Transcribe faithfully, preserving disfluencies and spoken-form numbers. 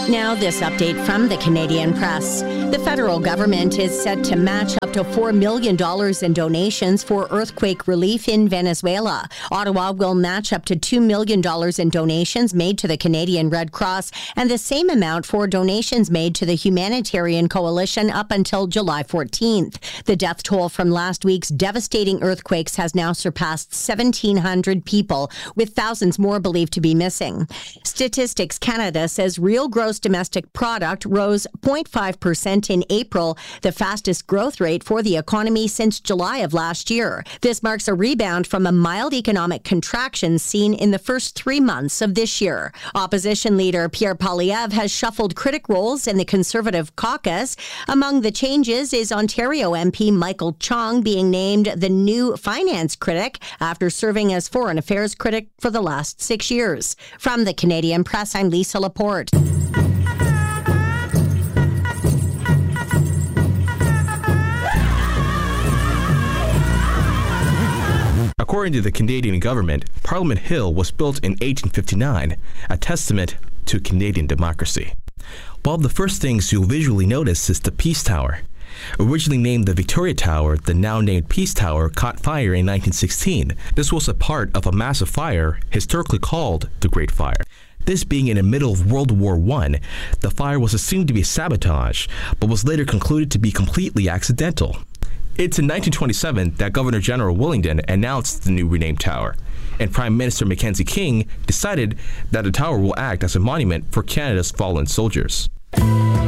Now, this update from the Canadian Press. The federal government is set to match up to four million dollars in donations for earthquake relief in Venezuela. Ottawa will match up to two million dollars in donations made to the Canadian Red Cross and the same amount for donations made to the Humanitarian Coalition up until July fourteenth. The death toll from last week's devastating earthquakes has now surpassed seventeen hundred people, with thousands more believed to be missing. Statistics Canada says real gross domestic product rose zero point five percent in April, the fastest growth rate for the economy since July of last year. This marks a rebound from a mild economic contraction seen in the first three months of this year. Opposition leader Pierre Poilievre has shuffled critic roles in the Conservative caucus. Among the changes is Ontario M P Michael Chong being named the new finance critic after serving as foreign affairs critic for the last six years. From the Canadian Press, I'm Lisa Laporte. According to the Canadian government, Parliament Hill was built in eighteen fifty-nine, a testament to Canadian democracy. One of the first things you'll visually notice is the Peace Tower. Originally named the Victoria Tower, the now named Peace Tower caught fire in nineteen sixteen. This was a part of a massive fire, historically called the Great Fire. This being in the middle of World War One, the fire was assumed to be sabotage, but was later concluded to be completely accidental. It's in nineteen twenty-seven that Governor General Willingdon announced the new renamed tower, and Prime Minister Mackenzie King decided that the tower will act as a monument for Canada's fallen soldiers.